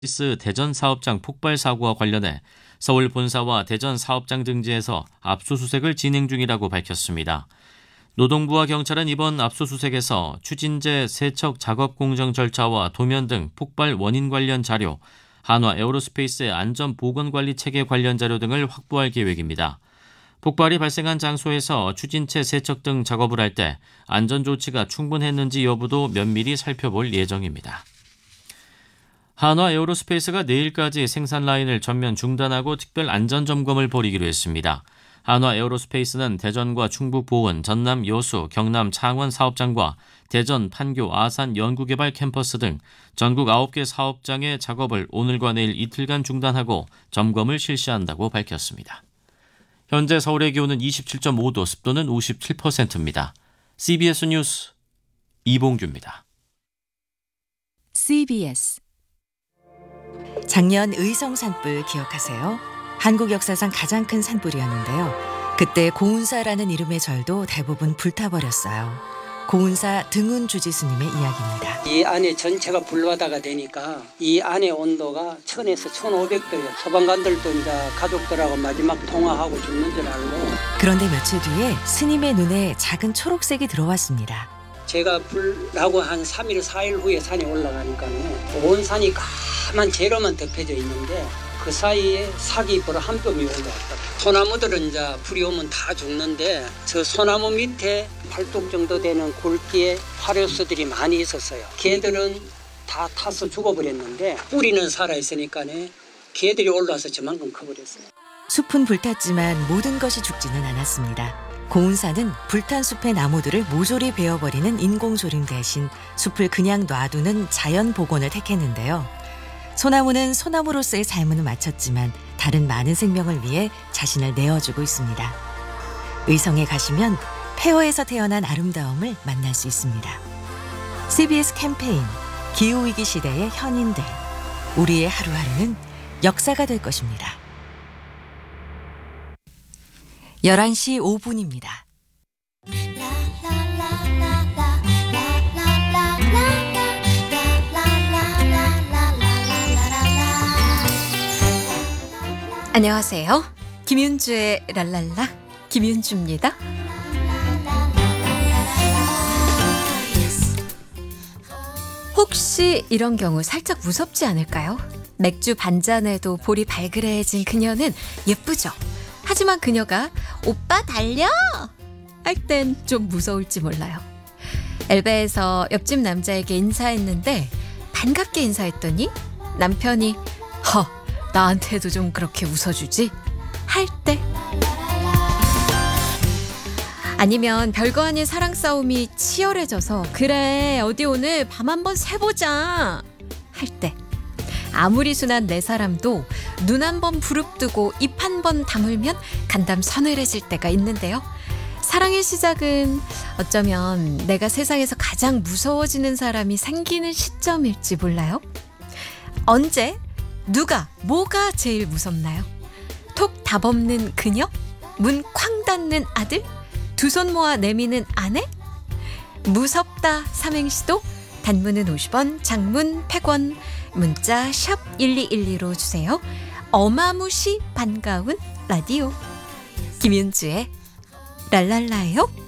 시스 대전 사업장 폭발 사고와 관련해 서울 본사와 대전 사업장 등지에서 압수수색을 진행 중이라고 밝혔습니다. 노동부와 경찰은 이번 압수수색에서 추진제 세척 작업 공정 절차와 도면 등 폭발 원인 관련 자료, 한화 에어로스페이스의 안전 보건 관리 체계 관련 자료 등을 확보할 계획입니다. 폭발이 발생한 장소에서 추진체 세척 등 작업을 할 때 안전 조치가 충분했는지 여부도 면밀히 살펴볼 예정입니다. 한화 에어로스페이스가 내일까지 생산 라인을 전면 중단하고 특별 안전 점검을 벌이기로 했습니다. 한화 에어로스페이스는 대전과 충북 보은, 전남 여수, 경남 창원 사업장과 대전, 판교, 아산 연구개발 캠퍼스 등 전국 9개 사업장의 작업을 오늘과 내일 이틀간 중단하고 점검을 실시한다고 밝혔습니다. 현재 서울의 기온은 27.5도, 습도는 57%입니다. CBS 뉴스 이봉규입니다. CBS 작년 의성 산불 기억하세요? 한국 역사상 가장 큰 산불이었는데요. 그때 고운사라는 이름의 절도 대부분 불타버렸어요. 고운사 등운 주지스님의 이야기입니다. 이 안에 전체가 불바다가 되니까 이 안의 온도가 1000에서 1500도예요. 소방관들도 이제 가족들하고 마지막 통화하고 죽는 줄 알고. 그런데 며칠 뒤에 스님의 눈에 작은 초록색이 들어왔습니다. 제가 불나고 한 3일, 4일 후에 산에 올라가니까요. 온 산이 까만 재로만 덮여져 있는데 그 사이에 사기불 한 뼘이 올라왔더라고요. 소나무들은 이제 불이 오면 다 죽는데 저 소나무 밑에 팔뚝 정도 되는 굵기의 화료수들이 많이 있었어요. 개들은 다 타서 죽어버렸는데 뿌리는 살아있으니까 개들이 올라와서 저만큼 커버렸어요. 숲은 불탔지만 모든 것이 죽지는 않았습니다. 고운사는 불탄 숲의 나무들을 모조리 베어버리는 인공조림 대신 숲을 그냥 놔두는 자연 복원을 택했는데요. 소나무는 소나무로서의 삶을 마쳤지만 다른 많은 생명을 위해 자신을 내어주고 있습니다. 의성에 가시면 폐허에서 태어난 아름다움을 만날 수 있습니다. CBS 캠페인 기후위기 시대의 현인들, 우리의 하루하루는 역사가 될 것입니다. 11시 5분입니다. 안녕하세요. 김윤주의 랄랄라 김윤주입니다. 혹시 이런 경우 살짝 무섭지 않을까요? 맥주 반잔에도 볼이 발그레해진 그녀는 예쁘죠. 하지만 그녀가 오빠 달려! 할 땐 좀 무서울지 몰라요. 엘베에서 옆집 남자에게 인사했는데 반갑게 인사했더니 남편이 나한테도 좀 그렇게 웃어주지? 할 때. 아니면 별거 아닌 사랑 싸움이 치열해져서 그래 어디 오늘 밤 한번 새보자 할 때. 아무리 순한 내 사람도 눈 한 번 부릅뜨고 입 한 번 다물면 간담 서늘해질 때가 있는데요. 사랑의 시작은 어쩌면 내가 세상에서 가장 무서워지는 사람이 생기는 시점일지 몰라요. 언제? 누가? 뭐가 제일 무섭나요? 톡 답 없는 그녀? 문 쾅 닫는 아들? 두 손 모아 내미는 아내? 무섭다 삼행시도 단문은 50원, 장문 100원, 문자 샵 1212로 주세요. 어마무시 반가운 라디오 김윤주의 랄랄라예요.